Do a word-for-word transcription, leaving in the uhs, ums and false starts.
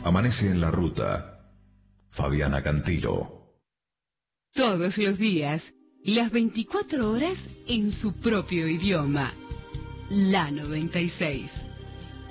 Amanece en la ruta. Fabiana Cantilo. Todos los días, las veinticuatro horas en su propio idioma. La noventa y seis.